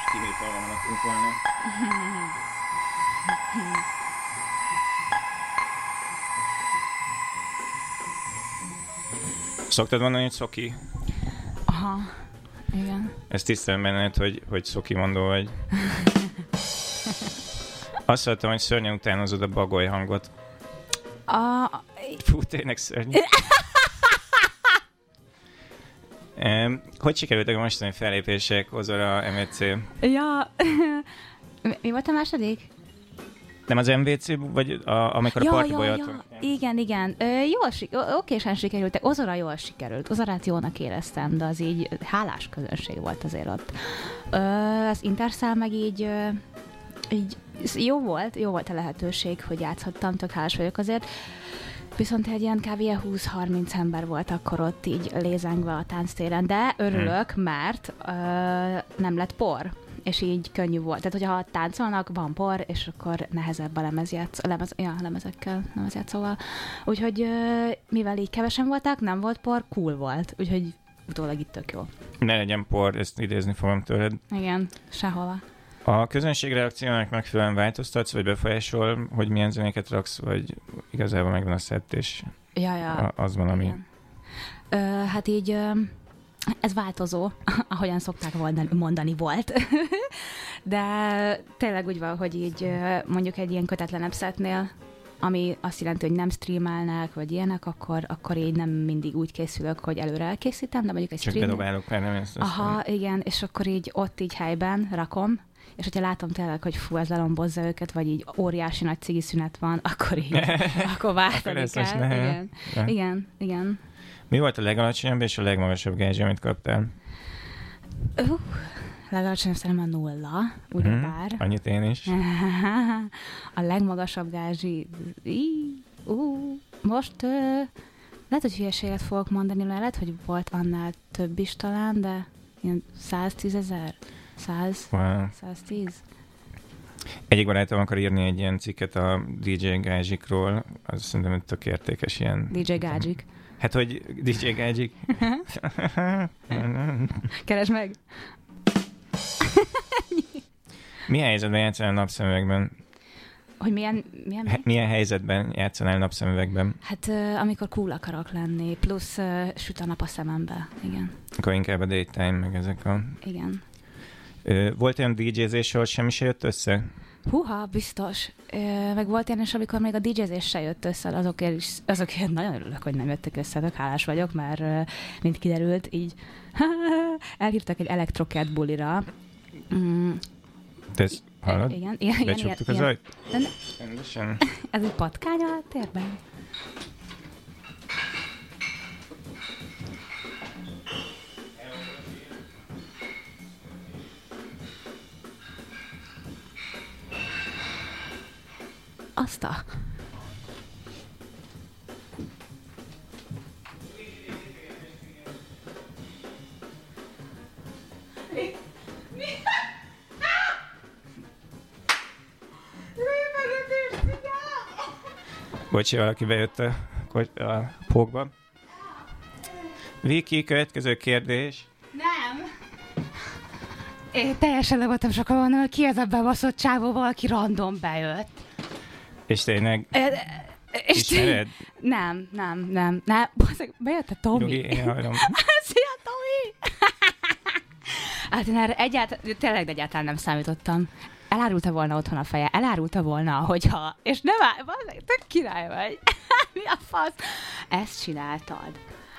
kivételre menekünk volna. Szoktad mondani, hogy szoki? Aha, igen. Ezt tisztelem benned, hogy szoki mondó vagy. Azt hallottam, hogy szörnyen utánozod a bagoly hangot. Fú, tényleg szörnyű. Hogy sikerültek a mostani fellépések Ozora MVC? Ja, mi volt a második? Nem az MVC, vagy amikor a partiból jöttünk? Igen. Okésen sikerültek. Ozora jól sikerült. Ozorát jónak éreztem, de az így hálás közönség volt azért ott. Az Interszál meg így jó volt a lehetőség, hogy játszhattam, tök hálás vagyok azért. Viszont egy ilyen kb. 20-30 ember volt akkor ott így lézengve a tánctéren, de örülök, mert nem lett por, és így könnyű volt. Tehát, hogyha táncolnak, van por, és akkor nehezebb a lemezekkel, lemezjátszóval. Úgyhogy mivel így kevesen voltak, nem volt por, cool volt. Úgyhogy utólag itt tök jó. Ne legyen por, ezt idézni fogom tőled. Igen, sehova. A közönség reakciónak megfelelően változtatsz, vagy befolyásol, hogy milyen zenéket raksz, vagy igazából megvan a szett, és az van, ami... Hát így ez változó, ahogyan szokták mondani volt. De tényleg úgy van, hogy így mondjuk egy ilyen kötetlenebb szettnél, ami azt jelenti, hogy nem streamelnek, vagy ilyenek, akkor így nem mindig úgy készülök, hogy előre elkészítem, de mondjuk egy csak stream... bedobálok, mert nem ezt. Aha, igen, és akkor így ott így helyben rakom, és hogyha látom tényleg, hogy fú, ez lelombozza őket, vagy így óriási nagy cigi szünet van, akkor így, akkor váltani kell. Igen. Mi volt a legalacsonyabb és a legmagasabb gázsi, amit kaptál? Legalacsonyabb szerintem a 0, ugyebár. Annyit én is. A legmagasabb gázsi... Most lehet, hogy hülyeséget fogok mondani, lehet, hogy volt annál több is talán, de ilyen 110 000. 110. Egyik barátom akar írni egy ilyen cikket a DJ Gázsikról, az szerintem tök értékes ilyen... DJ Gázsik. Hát, hogy DJ Gázsik. Keresd meg! Milyen helyzetben játszanál napszemüvegben? Hogy milyen helyzetben játszanál napszemüvegben? Hát amikor cool akarok lenni, plusz süt a nap a szemembe, igen. Akkor inkább a daytime, meg ezek a... Igen. Volt olyan DJ-zés, ahol semmi se jött össze? Húha, biztos. Meg volt ilyen is, amikor még a DJ-zés se jött össze, azokért nagyon örülök, hogy nem jöttek össze, tök hálás vagyok, mert mint kiderült, így elhívtak egy Electrocat bulira. Te ezt hallod? Igen. Becsuktuk az ajt? Rendesen. Ez egy patkány a térben? Azt a... Bocsi, valaki bejött a pókba. Viki, következő kérdés. Nem. Én teljesen le voltam sokan, hogy ki ez a bebaszott csávó, valaki random bejött. És tényleg ismered? Nem. Bejött a Tomi. Nyugi, én hallom. Szia, Tomi! Hát én erre egyáltalán nem számítottam. Elárulta volna otthon a feje, elárulta volna, hogyha... És nem áll, tök király vagy. Mi a fasz? Ezt csináltad.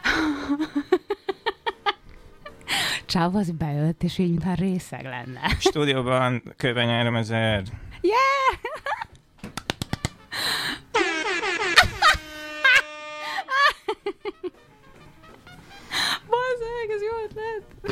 Csáv az bejött, és így, mintha részeg lenne. Stúdióban kb. 3000. Yeah! Bazzeg, ez jó ötlet.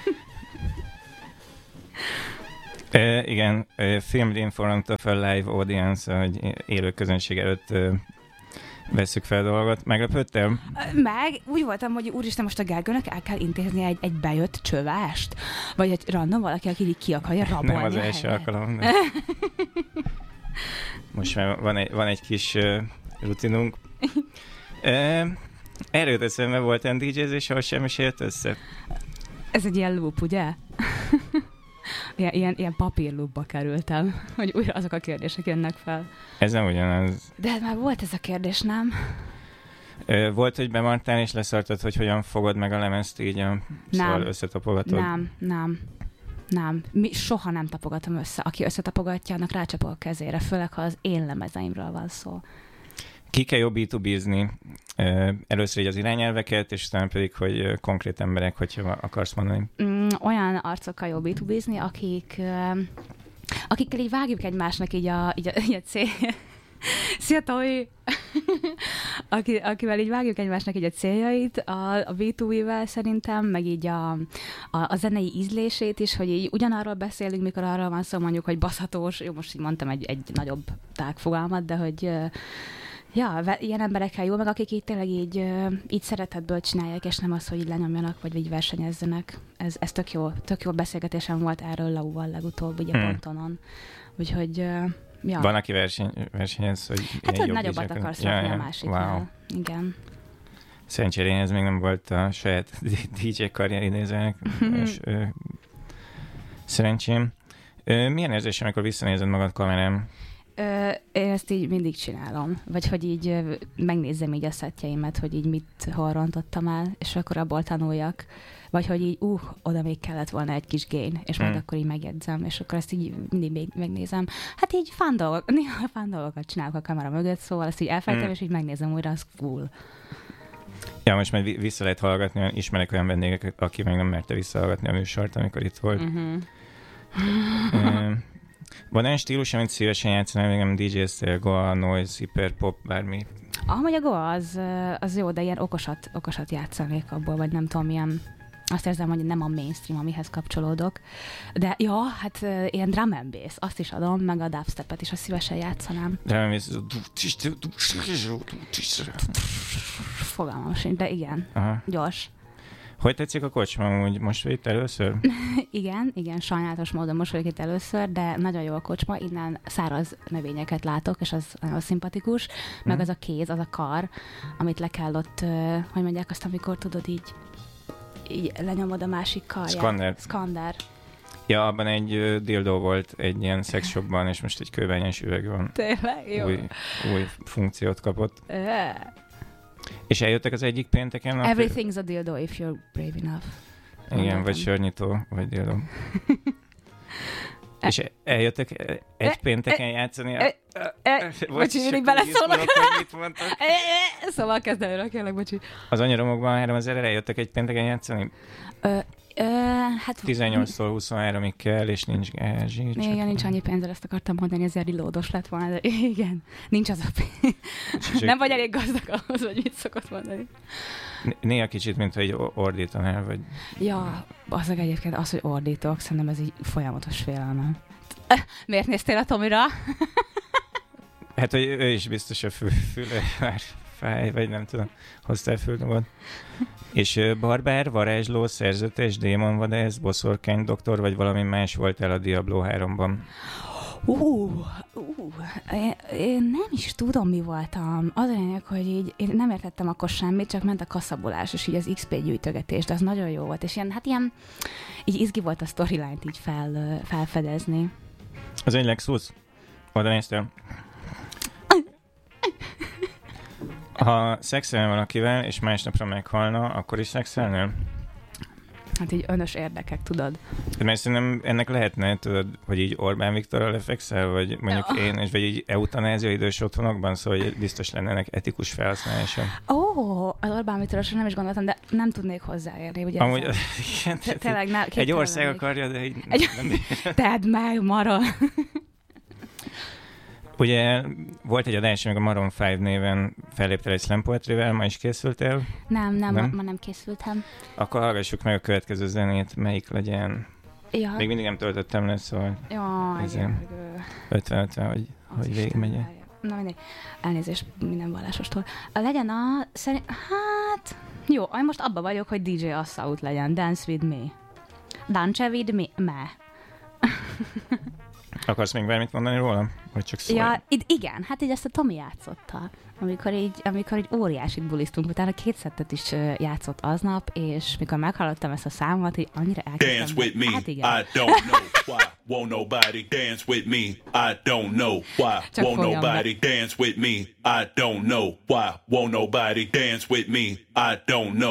Igen, filmed in front of a live audience, hogy élő közönség előtt vesszük fel a dolgot. Meglepődtél? Meg úgy voltam, hogy úristen, most a Gergőnek el kell intézni egy bejött csövást? Vagy egy random valaki, aki így ki akarja rabolni. Nem az első alkalom. De... Most már van egy kis rutinunk. Erről eszembe volt ilyen DJ-zés, ahol semmi se jött össze. Ez egy ilyen loop, ugye? Ilyen papírlubba kerültem, hogy újra azok a kérdések jönnek fel. Ez nem ugyanaz. De már volt ez a kérdés, nem? Volt, hogy bemartál és leszartad, hogy hogyan fogod meg a lemezt így szóval összetapogatod? Nem. Soha nem tapogatom össze. Aki összetapogatja, annak rácsapol a kezére, főleg, ha az én lemezeimről van szó. Ki kell jobb B2B-zni? Először így az irányelveket, és utána pedig, hogy konkrét emberek, hogyha akarsz mondani. Olyan arcokkal jobb B2B-zni, akikkel így vágjuk egymásnak így a cél. Szia, Tomi! Akivel így vágjuk egymásnak így a céljait, a B2B-vel szerintem, meg így a zenei ízlését is, hogy így ugyanarról beszélünk, mikor arról van szó, mondjuk, hogy baszhatós, jó, most így mondtam egy nagyobb tágfogalmat, de hogy ilyen emberekkel jó, meg akik így tényleg így szeretetből csinálják, és nem az, hogy így lenyomjanak, vagy így versenyezzenek. Ez tök jó beszélgetésem volt erről Lauval legutóbb, ugye Pontonon. Úgyhogy... Ja. Van, aki versenyez, hogy hát, hogy nagyobbat akarsz rakni a másiknál. Wow. Igen. Szerencsére én ez még nem volt a saját DJ karrier idézőnek. Szerencsém. Milyen érzés, amikor visszanézed magad kamerán? Én ezt így mindig csinálom. Vagy hogy így megnézzem így a szettjeimet, hogy így hol rontottam el, és akkor abból tanuljak. Vagy hogy így, oda még kellett volna egy kis gain, és majd akkor így megjegyzem, és akkor ezt így mindig megnézem. Hát így néha fun dolgokat csinálok a kamera mögött, szóval ezt így elfelejtem, és így megnézem újra, az cool. Ja, most majd vissza lehet hallgatni, ismerek olyan vendégeket, aki meg nem merte visszahallgatni a műsort, amikor itt volt. Van olyan stílus, amit szívesen játszanál, még nem DJ-ztél, Goa, Noise, Hyperpop, bármi? Amúgy a Goa az jó, de ilyen okosat játszanék abból, vagy nem tudom, ilyen... Azt érzem, hogy nem a mainstream, amihez kapcsolódok. De hát ilyen drum and bass, azt is adom, meg a dubstepet is, azt szívesen játszanám. Drum and bass... Fogalmam sincs, de igen. Aha. Gyors. Hogy tetszik a kocsma, úgy most vagy itt először? igen, sajnálatos módon most vagyok itt először, de nagyon jó a kocsma, innen száraz növényeket látok, és az nagyon szimpatikus, meg az a kéz, az a kar, amit le kell ott, hogy mondják azt, amikor tudod így lenyomod a másik karját. Skander. Ja, abban egy dildo volt egy ilyen szexshopban, és most egy kőbányás üveg van. Tényleg? Jó. Új funkciót kapott. És eljöttek az egyik pénteken? Everything's a dildo if you're brave enough. Igen, vagy sörnyitó, vagy dildo. És eljöttek egy pénteken játszani? Bocsi, mindig beleszólok. Szóval kezd előre, kérlek, bocsi. Az anyaromokban 3000-re eljöttek egy pénteken játszani? Hát 18-tól 23-ig kell, és nincs gázs. Igen, nincs annyi pénzzel, ezt akartam mondani, ezért reloados lett volna, de igen, nincs az a pénz. Nem vagy elég gazdag ahhoz, hogy mit szokott mondani. Néha kicsit, mintha így ordítanál, vagy... Ja, az egyébként az, hogy ordítok, szerintem ez így folyamatos félelmem. Miért néztél a Tomira? Hát, hogy ő is biztos a füle már fáj, vagy nem tudom, hoztál füldogot. És barbár, varázsló, szerzetes, démonvadász, boszorkány doktor, vagy valami más volt el a Diablo 3-ban? Én nem is tudom, mi voltam. Az a lényeg, hogy így én nem értettem akkor semmit, csak ment a kaszabolás, és így az XP gyűjtögetés, de az nagyon jó volt, és ilyen így izgi volt a storyline-t így felfedezni. Az egy Lexus? Oda néztél? Ha szexelnél valakivel, és másnapra meghalna, akkor is szexelnél? Hát így önös érdekek, tudod. Mert szerintem ennek lehetne, tudod, hogy így Orbán Viktorral lefekszel, vagy mondjuk én, és vagy így eutanázia idős otthonokban, szóval hogy biztos lenne ennek etikus felhasználása. Az Orbán Viktorral sem nem is gondoltam, de nem tudnék hozzáérni. Ugye amúgy, igen, tényleg, egy ország akarja, de így nem. Tedd meg, Mara! Ugye volt egy adás, amikor Maroon 5 néven felléptél egy slam poetryvel, ma is készültél? Nem, ma nem készültem. Akkor hallgassuk meg a következő zenét, melyik legyen. Ja. Még mindig nem töltöttem le, szóval 50-50, hogy végigmegy. Na mindegy, elnézést minden vallásostól. Legyen hát, jó, most abba vagyok, hogy DJ Assault legyen, Dance with me. Dance with me. Akarsz még bármit mondani róla? Vagy csak szólj? Ja, igen, hát így ezt a Tomi játszotta. Amikor így óriásit bulisztunk, utána 2 szettet is játszott aznap, és mikor meghallottam ezt a számot, így annyira elkezdtem. Dance with me, hát igen. I don't know why. Won't nobody dance with me, I don't know why. Csak Won't fogjam nobody dance with me, I don't know why. Won't nobody dance with me, I don't know